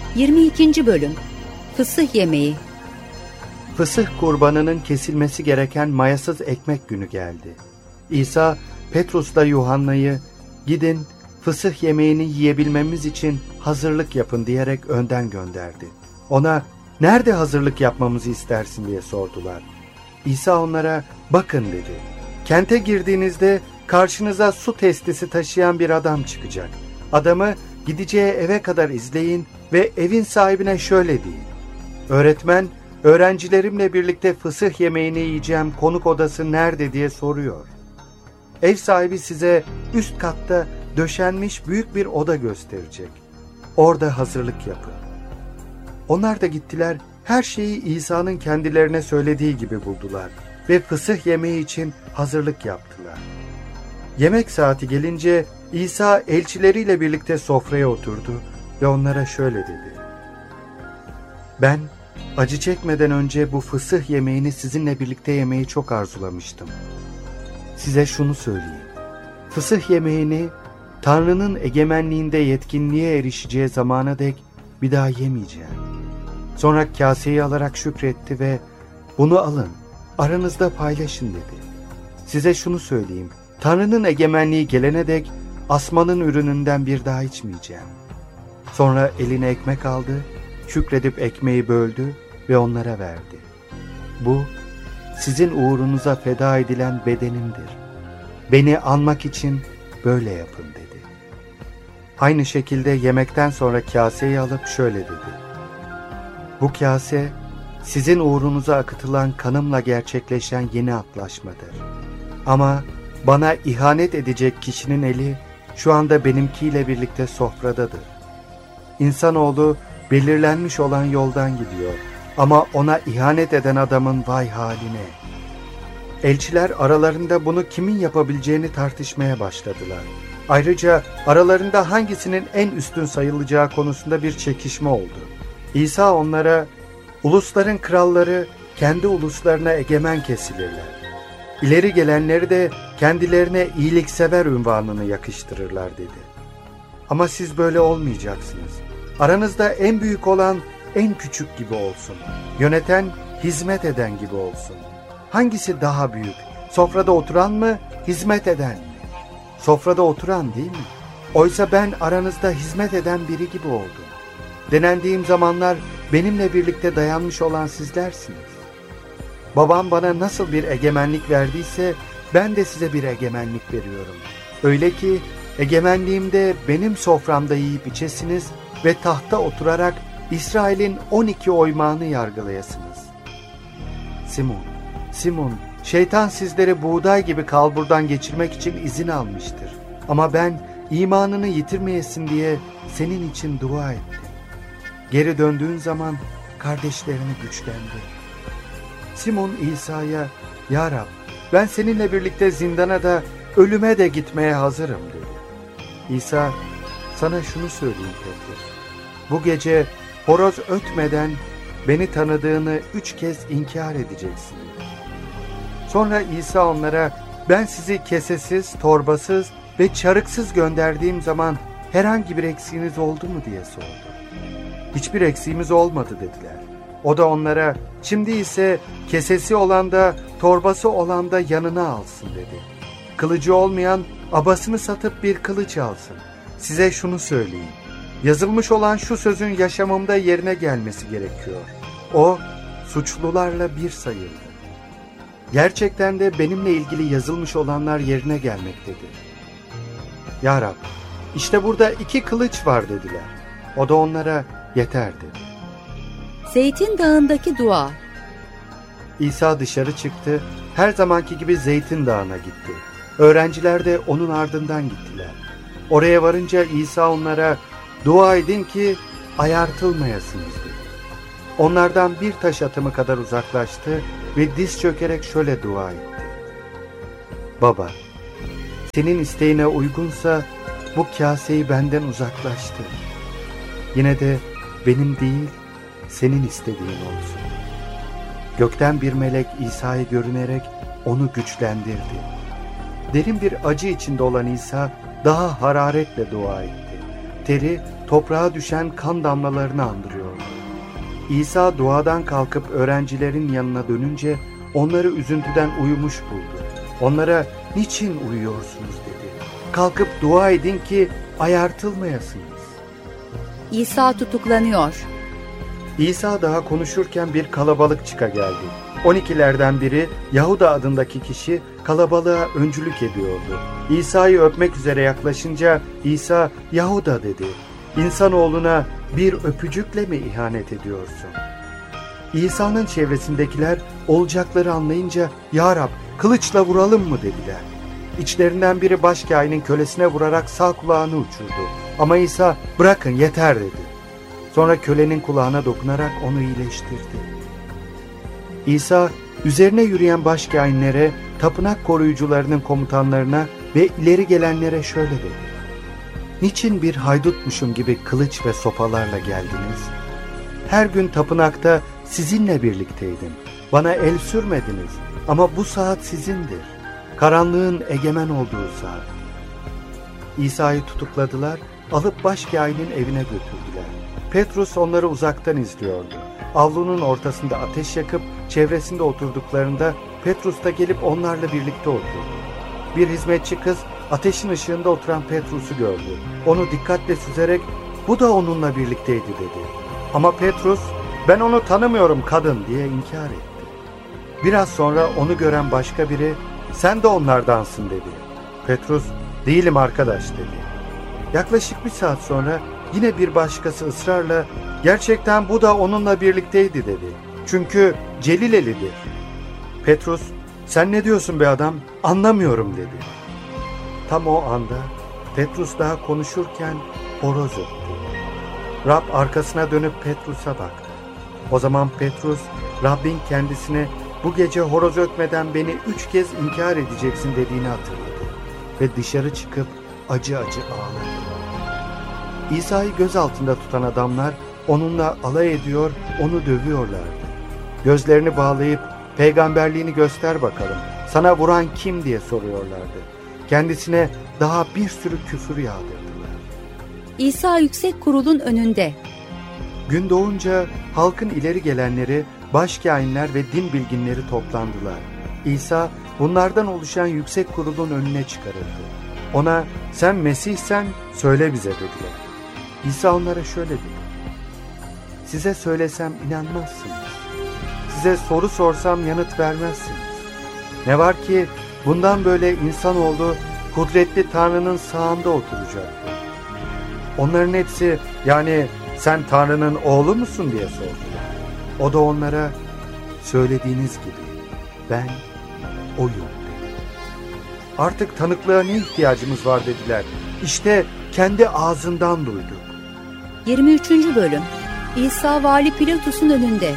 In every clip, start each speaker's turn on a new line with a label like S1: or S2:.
S1: 22. Bölüm Fısıh Yemeği.
S2: Fısıh kurbanının kesilmesi gereken mayasız ekmek günü geldi. İsa, Petrus'la Yuhanna'yı, "Gidin, fısıh yemeğini yiyebilmemiz için hazırlık yapın" diyerek önden gönderdi. Ona, "Nerede hazırlık yapmamızı istersin?" diye sordular. İsa onlara, "Bakın" dedi. "Kente girdiğinizde karşınıza su testisi taşıyan bir adam çıkacak. Adamı gideceği eve kadar izleyin ve evin sahibine şöyle deyin: Öğretmen, öğrencilerimle birlikte fısıh yemeğini yiyeceğim, konuk odası nerede diye soruyor. Ev sahibi size üst katta döşenmiş büyük bir oda gösterecek. Orada hazırlık yapın." Onlar da gittiler, her şeyi İsa'nın kendilerine söylediği gibi buldular ve fısıh yemeği için hazırlık yaptılar. Yemek saati gelince İsa elçileriyle birlikte sofraya oturdu ve onlara şöyle dedi: "Ben acı çekmeden önce bu fısıh yemeğini sizinle birlikte yemeyi çok arzulamıştım. Size şunu söyleyeyim: fısıh yemeğini Tanrı'nın egemenliğinde yetkinliğe erişeceği zamana dek bir daha yemeyeceğim." Sonra kaseyi alarak şükretti ve "Bunu alın, aranızda paylaşın" dedi. "Size şunu söyleyeyim: Tanrı'nın egemenliği gelene dek asmanın ürününden bir daha içmeyeceğim." Sonra eline ekmek aldı, şükredip ekmeği böldü ve onlara verdi. "Bu sizin uğrunuza feda edilen bedenimdir. Beni anmak için böyle yapın" dedi. Aynı şekilde yemekten sonra kaseyi alıp şöyle dedi: "Bu kase sizin uğrunuza akıtılan kanımla gerçekleşen yeni antlaşmadır. Ama bana ihanet edecek kişinin eli şu anda benimkiyle birlikte sofradadır. İnsanoğlu belirlenmiş olan yoldan gidiyor ama ona ihanet eden adamın vay haline." Elçiler aralarında bunu kimin yapabileceğini tartışmaya başladılar. Ayrıca aralarında hangisinin en üstün sayılacağı konusunda bir çekişme oldu. İsa onlara, "Ulusların kralları kendi uluslarına egemen kesilirler. İleri gelenleri de kendilerine iyiliksever unvanını yakıştırırlar" dedi. "Ama siz böyle olmayacaksınız. Aranızda en büyük olan en küçük gibi olsun. Yöneten hizmet eden gibi olsun. Hangisi daha büyük? Sofrada oturan mı, hizmet eden mi? Sofrada oturan değil mi? Oysa ben aranızda hizmet eden biri gibi oldum. Denendiğim zamanlar benimle birlikte dayanmış olan sizlersiniz. Babam bana nasıl bir egemenlik verdiyse ben de size bir egemenlik veriyorum. Öyle ki egemenliğimde benim soframda yiyip içesiniz ve tahta oturarak İsrail'in 12 oymağını yargılayasınız. Simon, şeytan sizleri buğday gibi kalburdan geçirmek için izin almıştır. Ama ben imanını yitirmeyesin diye senin için dua ettim. Geri döndüğün zaman kardeşlerini güçlendir." Simon İsa'ya, "Ya Rab, ben seninle birlikte zindana da ölüme de gitmeye hazırım" dedi. İsa, "Sana şunu söyleyeyim Petrus. Bu gece horoz ötmeden beni tanıdığını 3 kez inkar edeceksin." Sonra İsa onlara, "Ben sizi kesesiz, torbasız ve çarıksız gönderdiğim zaman herhangi bir eksiğiniz oldu mu diye sordu. "Hiçbir eksiğimiz olmadı" dediler. O da onlara, "Şimdi ise kesesi olan da torbası olan da yanına alsın" dedi. "Kılıcı olmayan abasını satıp bir kılıç alsın. Size şunu söyleyeyim: yazılmış olan şu sözün yaşamımda yerine gelmesi gerekiyor. O suçlularla bir sayıldı." Gerçekten de benimle ilgili yazılmış olanlar yerine gelmektedir. "Ya Rab, işte burada 2 kılıç var" dediler. O da onlara, "Yeter" dedi.
S1: Zeytin Dağı'ndaki dua.
S2: İsa dışarı çıktı, her zamanki gibi Zeytin Dağı'na gitti. Öğrenciler de onun ardından gittiler. Oraya varınca İsa onlara, "Dua edin ki ayartılmayasınız" dedi. Onlardan bir taş atımı kadar uzaklaştı ve diz çökerek şöyle dua etti: "Baba, senin isteğine uygunsa bu kaseyi benden uzaklaştır. Yine de benim değil, senin istediğin olsun." Gökten bir melek İsa'ya görünerek onu güçlendirdi. Derin bir acı içinde olan İsa daha hararetle dua etti. teri toprağa düşen kan damlalarını andırıyordu. İsa duadan kalkıp öğrencilerin yanına dönünce onları üzüntüden uyumuş buldu. Onlara niçin uyuyorsunuz dedi. Kalkıp dua edin ki ayartılmayasınız.
S1: İsa tutuklanıyor.
S2: İsa daha konuşurken bir kalabalık çıka geldi. 12'lerden biri Yahuda adındaki kişi kalabalığa öncülük ediyordu. İsa'yı öpmek üzere yaklaşınca İsa Yahuda dedi. İnsanoğluna bir öpücükle mi ihanet ediyorsun? İsa'nın çevresindekiler olacakları anlayınca Ya Rab kılıçla vuralım mı dediler. İçlerinden biri başkâhinin kölesine vurarak sağ kulağını uçurdu. Ama İsa bırakın yeter dedi. Sonra kölenin kulağına dokunarak onu iyileştirdi. İsa üzerine yürüyen başkâhinlere, tapınak koruyucularının komutanlarına ve ileri gelenlere şöyle dedi. Niçin bir haydutmuşum gibi kılıç ve sopalarla geldiniz? Her gün tapınakta sizinle birlikteydim. Bana el sürmediniz ama bu saat sizindir. Karanlığın egemen olduğu saat. İsa'yı tutukladılar, alıp başkâhinin evine götürdüler. Petrus onları uzaktan izliyordu. Avlunun ortasında ateş yakıp çevresinde oturduklarında Petrus da gelip onlarla birlikte oturdu. Bir hizmetçi kız ateşin ışığında oturan Petrus'u gördü. Onu dikkatle süzerek bu da onunla birlikteydi dedi. Ama Petrus ben onu tanımıyorum kadın diye inkar etti. Biraz sonra onu gören başka biri sen de onlardansın dedi. Petrus değilim arkadaş dedi. Yaklaşık bir saat sonra yine bir başkası ısrarla gerçekten bu da onunla birlikteydi dedi. Çünkü Celilelidir. Petrus sen ne diyorsun be adam anlamıyorum dedi. Tam o anda Petrus daha konuşurken horoz öttü. Rab arkasına dönüp Petrus'a baktı. O zaman Petrus Rabbin kendisine bu gece horoz ötmeden beni 3 kez inkar edeceksin dediğini hatırladı. Ve dışarı çıkıp acı acı ağladı. İsa'yı göz altında tutan adamlar onunla alay ediyor, onu dövüyorlardı. Gözlerini bağlayıp peygamberliğini göster bakalım, sana vuran kim diye soruyorlardı. Kendisine daha bir sürü küfür yağdırdılar.
S1: İsa yüksek kurulun önünde.
S2: Gün doğunca halkın ileri gelenleri, başkâhinler ve din bilginleri toplandılar. İsa bunlardan oluşan yüksek kurulun önüne çıkarıldı. Ona sen Mesih'sen söyle bize dediler. İsa onlara şöyle dedi. Size söylesem inanmazsınız. Size soru sorsam yanıt vermezsiniz. Ne var ki bundan böyle insanoğlu kudretli Tanrı'nın sağında oturacaktı. Onların hepsi yani sen Tanrı'nın oğlu musun diye sordular. O da onlara söylediğiniz gibi ben oyum dedi. Artık tanıklığa ne ihtiyacımız var dediler. İşte kendi ağzından duyduk.
S1: 23. bölüm. İsa Vali Pilatus'un önünde.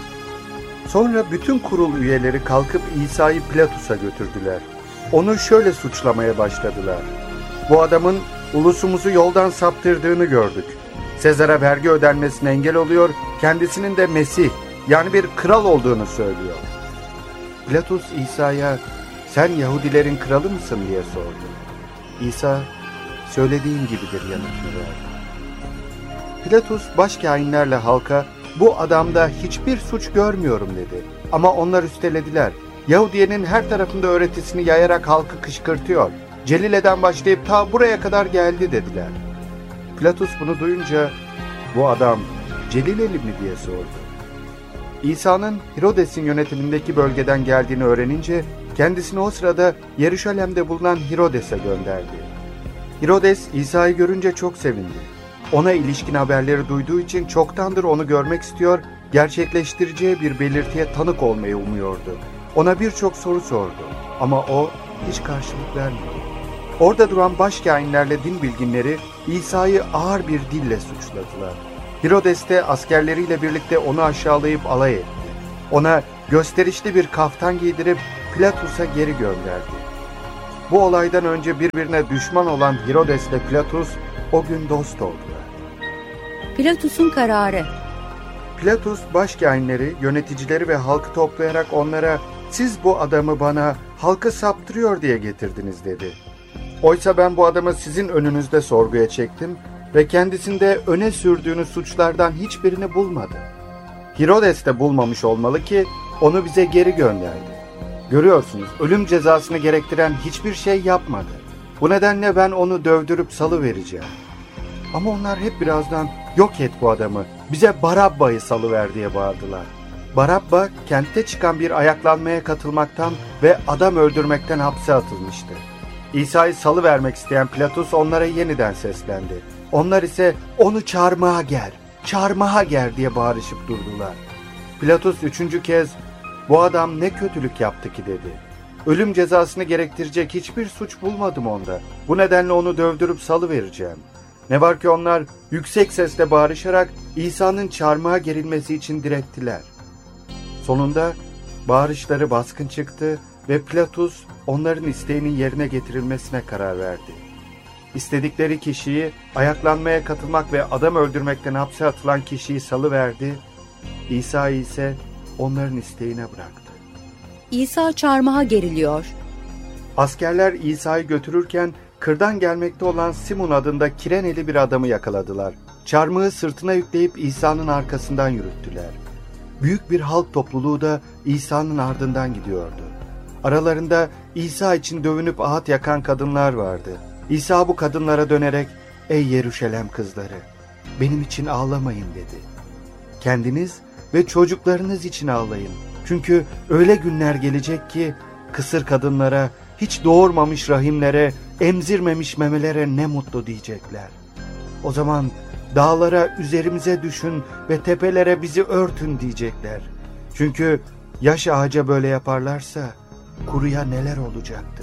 S2: Sonra bütün kurul üyeleri kalkıp İsa'yı Pilatus'a götürdüler. Onu şöyle suçlamaya başladılar. Bu adamın ulusumuzu yoldan saptırdığını gördük. Sezar'a vergi ödenmesine engel oluyor, kendisinin de Mesih yani bir kral olduğunu söylüyor. Pilatus İsa'ya sen Yahudilerin kralı mısın diye sordu. İsa söylediğin gibidir yanıtını verdi. Pilatus başkâhinlerle halka bu adamda hiçbir suç görmüyorum dedi. Ama onlar üstelediler. Yahudiye'nin her tarafında öğretisini yayarak halkı kışkırtıyor. Celile'den başlayıp ta buraya kadar geldi dediler. Pilatus bunu duyunca bu adam Celileli mi diye sordu. İsa'nın Hirodes'in yönetimindeki bölgeden geldiğini öğrenince kendisini o sırada Yeruşalim'de bulunan Hirodes'e gönderdi. Hirodes İsa'yı görünce çok sevindi. Ona ilişkin haberleri duyduğu için çoktandır onu görmek istiyor, gerçekleştireceği bir belirtiye tanık olmayı umuyordu. Ona birçok soru sordu ama o hiç karşılık vermedi. Orada duran başkâhinlerle din bilginleri İsa'yı ağır bir dille suçladılar. Hirodes de askerleriyle birlikte onu aşağılayıp alay etti. Ona gösterişli bir kaftan giydirip Pilatus'a geri gönderdi. Bu olaydan önce birbirine düşman olan Hirodes ile Pilatus o gün dost oldular.
S1: Pilatus'un kararı.
S2: Pilatus başkâhinleri, yöneticileri ve halkı toplayarak onlara siz bu adamı bana halkı saptırıyor diye getirdiniz dedi. Oysa ben bu adamı sizin önünüzde sorguya çektim, ve kendisinde öne sürdüğünü suçlardan hiçbirini bulmadı. Herodes de bulmamış olmalı ki onu bize geri gönderdi. Görüyorsunuz, ölüm cezasını gerektiren hiçbir şey yapmadı. Bu nedenle ben onu dövdürüp salıvereceğim. Ama onlar hep birazdan yok et bu adamı, bize Barabba'yı salıver diye bağırdılar. Barabba kentte çıkan bir ayaklanmaya katılmaktan ve adam öldürmekten hapse atılmıştı. İsa'yı salıvermek isteyen Pilatus onlara yeniden seslendi. Onlar ise onu çarmıha ger, çarmıha ger diye bağırışıp durdular. Pilatus 3. kez bu adam ne kötülük yaptı ki dedi. Ölüm cezasını gerektirecek hiçbir suç bulmadım onda. Bu nedenle onu dövdürüp salıvereceğim. Ne var ki onlar yüksek sesle bağırışarak İsa'nın çarmıha gerilmesi için direttiler. Sonunda bağırışları baskın çıktı ve Pilatus onların isteğinin yerine getirilmesine karar verdi. İstedikleri kişiyi, ayaklanmaya katılmak ve adam öldürmekten hapse atılan kişiyi salıverdi. İsa'yı ise onların isteğine bıraktı.
S1: İsa çarmıha geriliyor.
S2: Askerler İsa'yı götürürken kırdan gelmekte olan Simon adında Kireneli bir adamı yakaladılar. Çarmıhı sırtına yükleyip İsa'nın arkasından yürüttüler. Büyük bir halk topluluğu da İsa'nın ardından gidiyordu. Aralarında İsa için dövünüp ağıt yakan kadınlar vardı. İsa bu kadınlara dönerek, "Ey Yeruşalem kızları, benim için ağlamayın," dedi. "Kendiniz ve çocuklarınız için ağlayın. Çünkü öyle günler gelecek ki kısır kadınlara, hiç doğurmamış rahimlere, emzirmemiş memelere ne mutlu diyecekler. O zaman dağlara üzerimize düşün ve tepelere bizi örtün diyecekler. Çünkü yaş ağaca böyle yaparlarsa kuruya neler olacaktır."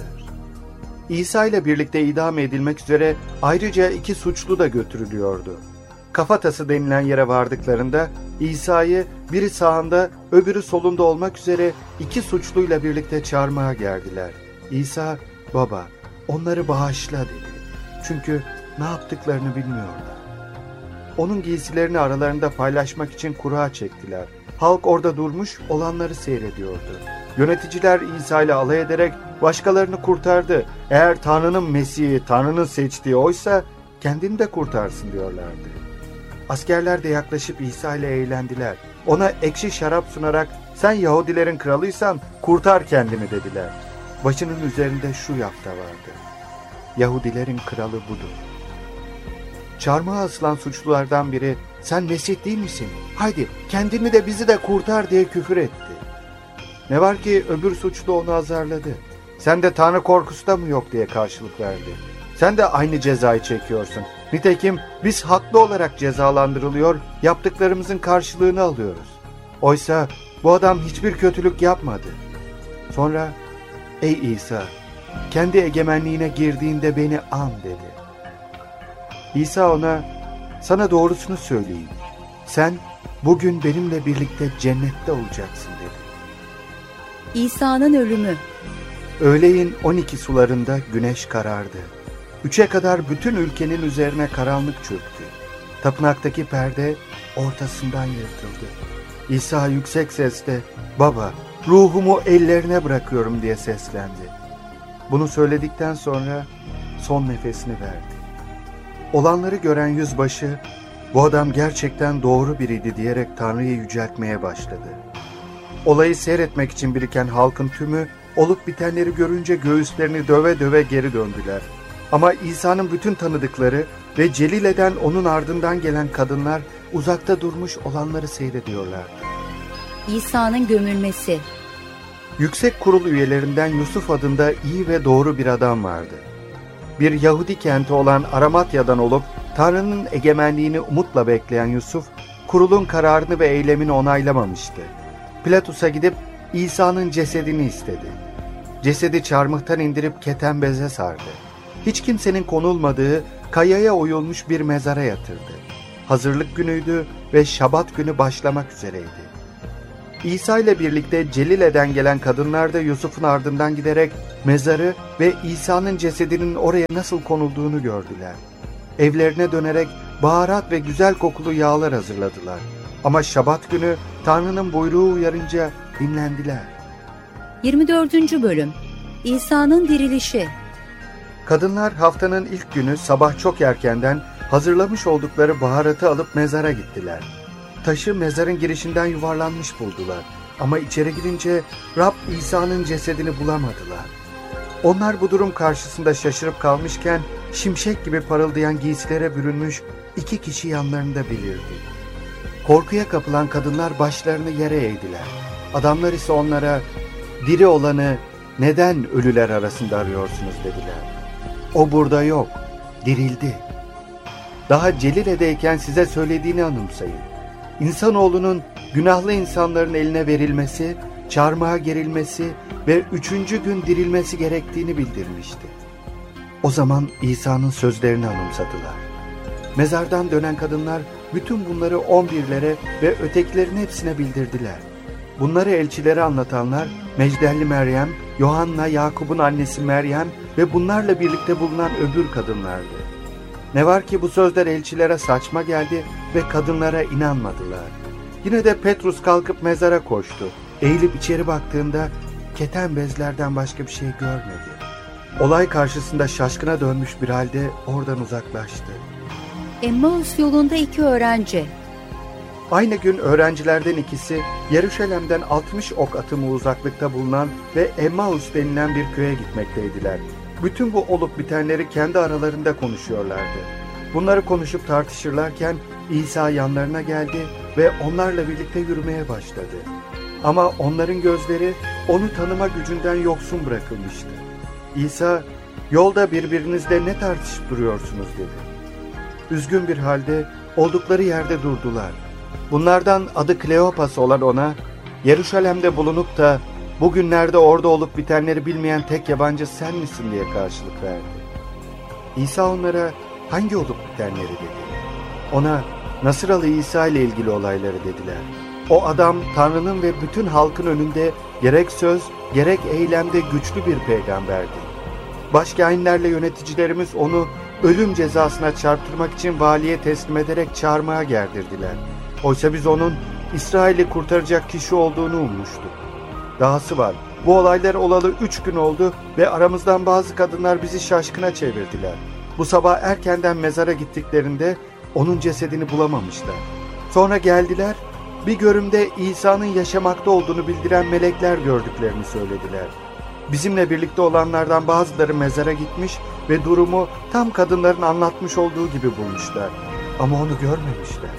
S2: İsa ile birlikte idam edilmek üzere ayrıca 2 suçlu da götürülüyordu. Kafatası denilen yere vardıklarında İsa'yı biri sağında öbürü solunda olmak üzere 2 suçluyla birlikte çarmıha gerdiler. İsa, "Baba, onları bağışla," dedi. Çünkü ne yaptıklarını bilmiyorlar. Onun giysilerini aralarında paylaşmak için kura çektiler. Halk orada durmuş olanları seyrediyordu. Yöneticiler İsa ile alay ederek başkalarını kurtardı. Eğer Tanrı'nın Mesih'i, Tanrı'nın seçtiği oysa kendini de kurtarsın diyorlardı. Askerler de yaklaşıp İsa ile eğlendiler. Ona ekşi şarap sunarak "Sen Yahudilerin kralıysan kurtar kendini," dediler. Başının üzerinde şu yafta vardı: "Yahudilerin kralı budur." Çarmıha asılan suçlulardan biri "Sen Mesih değil misin? Haydi kendini de bizi de kurtar," diye küfür etti. Ne var ki öbür suçlu onu azarladı. "Sen de Tanrı korkusu da mı yok?" diye karşılık verdi. "Sen de aynı cezayı çekiyorsun. Nitekim biz haklı olarak cezalandırılıyor, yaptıklarımızın karşılığını alıyoruz. Oysa bu adam hiçbir kötülük yapmadı." Sonra "Ey İsa, kendi egemenliğine girdiğinde beni an," dedi. İsa ona, "Sana doğrusunu söyleyeyim. Sen bugün benimle birlikte cennette olacaksın," dedi.
S1: İsa'nın ölümü.
S2: Öğleyin 12 sularında güneş karardı. 3'e kadar bütün ülkenin üzerine karanlık çöktü. Tapınaktaki perde ortasından yırtıldı. İsa yüksek sesle, "Baba, ruhumu ellerine bırakıyorum," diye seslendi. Bunu söyledikten sonra son nefesini verdi. Olanları gören yüzbaşı, "Bu adam gerçekten doğru biriydi," diyerek Tanrı'yı yüceltmeye başladı. Olayı seyretmek için biriken halkın tümü olup bitenleri görünce göğüslerini döve döve geri döndüler. Ama İsa'nın bütün tanıdıkları ve Celile'den onun ardından gelen kadınlar uzakta durmuş olanları seyrediyorlardı.
S1: İsa'nın gömülmesi.
S2: Yüksek kurul üyelerinden Yusuf adında iyi ve doğru bir adam vardı. Bir Yahudi kenti olan Aramatya'dan olup Tanrı'nın egemenliğini umutla bekleyen Yusuf, kurulun kararını ve eylemini onaylamamıştı. Pilatus'a gidip İsa'nın cesedini istedi. Cesedi çarmıhtan indirip keten beze sardı. Hiç kimsenin konulmadığı kayaya oyulmuş bir mezara yatırdı. Hazırlık günüydü ve Şabat günü başlamak üzereydi. İsa ile birlikte Celile'den gelen kadınlar da Yusuf'un ardından giderek mezarı ve İsa'nın cesedinin oraya nasıl konulduğunu gördüler. Evlerine dönerek baharat ve güzel kokulu yağlar hazırladılar. Ama Şabat günü Tanrı'nın buyruğu uyarınca dinlendiler.
S1: 24. Bölüm. İsa'nın dirilişi.
S2: Kadınlar haftanın ilk günü sabah çok erkenden hazırlamış oldukları baharatı alıp mezara gittiler. Taşı mezarın girişinden yuvarlanmış buldular. Ama içeri girince Rab İsa'nın cesedini bulamadılar. Onlar bu durum karşısında şaşırıp kalmışken şimşek gibi parıldayan giysilere bürünmüş 2 kişi yanlarında belirdi. Korkuya kapılan kadınlar başlarını yere eğdiler. Adamlar ise onlara diri olanı neden ölüler arasında arıyorsunuz dediler. O burada yok, dirildi. Daha Celile'deyken size söylediğini anımsayın. İnsanoğlunun günahlı insanların eline verilmesi, çarmıha gerilmesi ve 3. gün dirilmesi gerektiğini bildirmişti. O zaman İsa'nın sözlerini anımsadılar. Mezardan dönen kadınlar bütün bunları 11'lere ve ötekilerin hepsine bildirdiler. Bunları elçilere anlatanlar Mecdelli Meryem, Yohanna, Yakup'un annesi Meryem ve bunlarla birlikte bulunan öbür kadınlardı. Ne var ki bu sözler elçilere saçma geldi ve kadınlara inanmadılar. Yine de Petrus kalkıp mezara koştu. Eğilip içeri baktığında keten bezlerden başka bir şey görmedi. Olay karşısında şaşkına dönmüş bir halde oradan uzaklaştı.
S1: Emmaus yolunda 2 öğrenci.
S2: Aynı gün öğrencilerden ikisi Yeruşalim'den 60 ok atımı uzaklıkta bulunan ve Emmaus denilen bir köye gitmekteydiler. Bütün bu olup bitenleri kendi aralarında konuşuyorlardı. Bunları konuşup tartışırlarken İsa yanlarına geldi ve onlarla birlikte yürümeye başladı. Ama onların gözleri onu tanıma gücünden yoksun bırakılmıştı. İsa, "Yolda birbirinizle ne tartışıp duruyorsunuz?" dedi. Üzgün bir halde oldukları yerde durdular. Bunlardan adı Kleopas olan ona, "Yeruşalim'de bulunup da bugünlerde orada olup bitenleri bilmeyen tek yabancı sen misin?" diye karşılık verdi. İsa onlara hangi olup bitenleri dedi. Ona Nasıralı İsa ile ilgili olayları dediler. O adam Tanrı'nın ve bütün halkın önünde gerek söz gerek eylemde güçlü bir peygamberdi. Başkâhinlerle yöneticilerimiz onu ölüm cezasına çarptırmak için valiye teslim ederek çarmıha gerdirdiler. Oysa biz onun İsrail'i kurtaracak kişi olduğunu ummuştuk. Dahası var, bu olaylar olalı 3 gün oldu ve aramızdan bazı kadınlar bizi şaşkına çevirdiler. Bu sabah erkenden mezara gittiklerinde onun cesedini bulamamışlar. Sonra geldiler, bir görümde İsa'nın yaşamakta olduğunu bildiren melekler gördüklerini söylediler. Bizimle birlikte olanlardan bazıları mezara gitmiş ve durumu tam kadınların anlatmış olduğu gibi bulmuşlar. Ama onu görmemişler.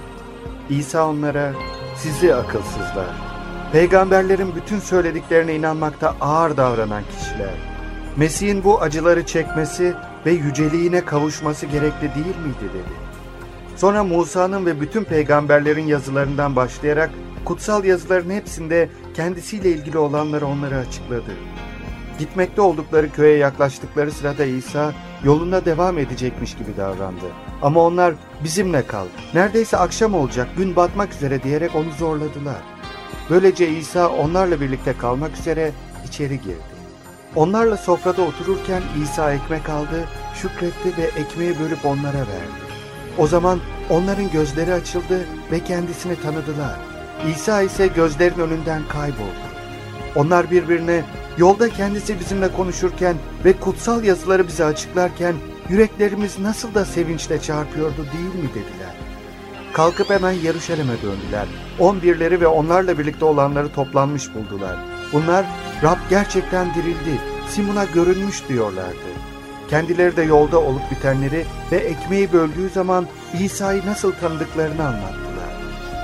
S2: İsa onlara, "Sizi akılsızlar, peygamberlerin bütün söylediklerine inanmakta ağır davranan kişiler. Mesih'in bu acıları çekmesi ve yüceliğine kavuşması gerekli değil miydi?" dedi. Sonra Musa'nın ve bütün peygamberlerin yazılarından başlayarak kutsal yazıların hepsinde kendisiyle ilgili olanları onlara açıkladı. Gitmekte oldukları köye yaklaştıkları sırada İsa yoluna devam edecekmiş gibi davrandı. Ama onlar "Bizimle kal, neredeyse akşam olacak, gün batmak üzere" diyerek onu zorladılar. Böylece İsa onlarla birlikte kalmak üzere içeri girdi. Onlarla sofrada otururken İsa ekmek aldı, şükretti ve ekmeği bölüp onlara verdi. O zaman onların gözleri açıldı ve kendisini tanıdılar. İsa ise gözlerin önünden kayboldu. Onlar birbirine, "Yolda kendisi bizimle konuşurken ve kutsal yazıları bize açıklarken yüreklerimiz nasıl da sevinçle çarpıyordu değil mi?" dediler. Kalkıp hemen Yeruşalim'e döndüler. 11'leri ve onlarla birlikte olanları toplanmış buldular. Bunlar, "Rab gerçekten dirildi, Simon'a görünmüş" diyorlardı. Kendileri de yolda olup bitenleri ve ekmeği böldüğü zaman İsa'yı nasıl tanıdıklarını anlattılar.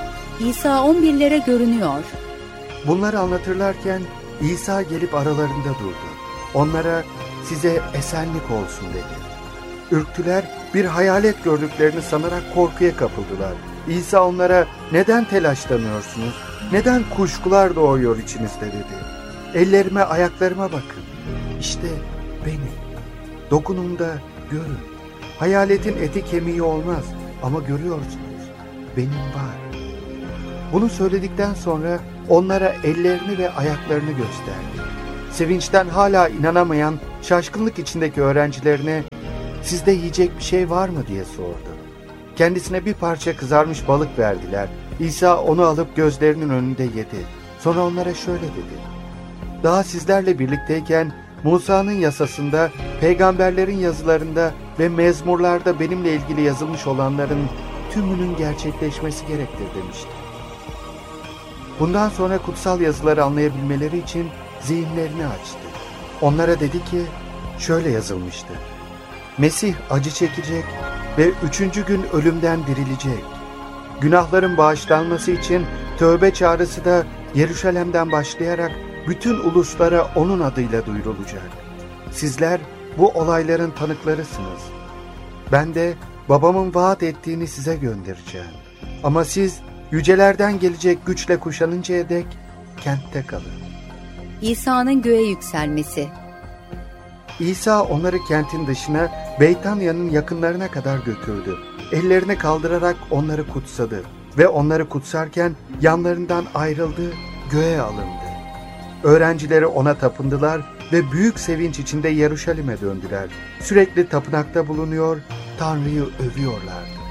S1: İsa 11'lere görünüyor.
S2: Bunları anlatırlarken İsa gelip aralarında durdu. Onlara, "Size esenlik olsun" dedi. Ürktüler, bir hayalet gördüklerini sanarak korkuya kapıldılar. İsa onlara, "Neden telaşlanıyorsunuz? Neden kuşkular doğuyor içinizde?" dedi. "Ellerime, ayaklarıma bakın. İşte benim. Dokunun da görün. Hayaletin eti kemiği olmaz ama görüyorsunuz, benim var." Bunu söyledikten sonra onlara ellerini ve ayaklarını gösterdi. Sevinçten hala inanamayan şaşkınlık içindeki öğrencilerine, "Sizde yiyecek bir şey var mı?" diye sordu. Kendisine bir parça kızarmış balık verdiler. İsa onu alıp gözlerinin önünde yedi. Sonra onlara şöyle dedi: "Daha sizlerle birlikteyken Musa'nın yasasında, peygamberlerin yazılarında ve mezmurlarda benimle ilgili yazılmış olanların tümünün gerçekleşmesi gerektir demişti. Bundan sonra kutsal yazıları anlayabilmeleri için zihinlerini açtı. Onlara dedi ki, şöyle yazılmıştı: Mesih acı çekecek ve 3. gün ölümden dirilecek. Günahların bağışlanması için tövbe çağrısı da Yeruşalim'den başlayarak bütün uluslara onun adıyla duyurulacak. Sizler bu olayların tanıklarısınız. Ben de babamın vaat ettiğini size göndereceğim. Ama siz yücelerden gelecek güçle kuşanıncaya dek kentte kalın.
S1: İsa'nın göğe yükselmesi.
S2: İsa onları kentin dışına, Beytanya'nın yakınlarına kadar götürdü. Ellerini kaldırarak onları kutsadı ve onları kutsarken yanlarından ayrıldı, göğe alındı. Öğrencileri ona tapındılar ve büyük sevinç içinde Yeruşalim'e döndüler. Sürekli tapınakta bulunuyor, Tanrı'yı övüyorlardı.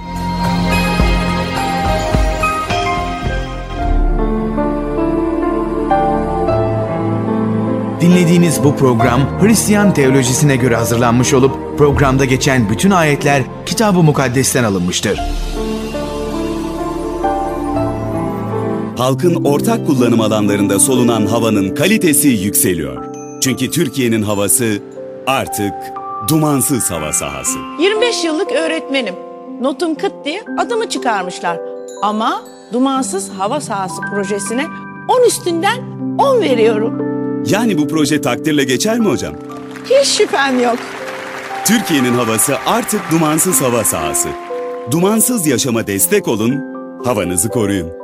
S3: Dinlediğiniz bu program Hristiyan teolojisine göre hazırlanmış olup programda geçen bütün ayetler Kitab-ı Mukaddes'ten alınmıştır.
S4: Halkın ortak kullanım alanlarında solunan havanın kalitesi yükseliyor. Çünkü Türkiye'nin havası artık dumansız hava sahası.
S5: 25 yıllık öğretmenim. Notum kıt diye adımı çıkarmışlar. Ama dumansız hava sahası projesine 10 üstünden 10 veriyorum.
S4: Yani bu proje takdirle geçer mi hocam?
S5: Hiç şüphem yok.
S4: Türkiye'nin havası artık dumansız hava sahası. Dumansız yaşama destek olun, havanızı koruyun.